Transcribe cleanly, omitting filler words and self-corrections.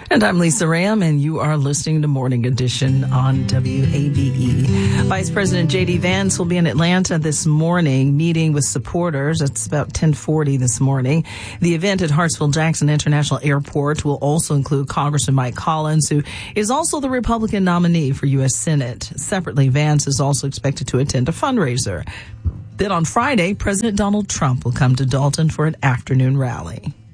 And I'm Lisa Ram, and you are listening to Morning Edition on WABE. Vice President J.D. Vance will be in Atlanta this morning meeting with supporters. It's about 10:40 this morning. The event at Hartsfield-Jackson International Airport will also include Congressman Mike Collins, who is also the Republican nominee for U.S. Senate. Separately, Vance is also expected to attend a fundraiser. Then on Friday, President Donald Trump will come to Dalton for an afternoon rally.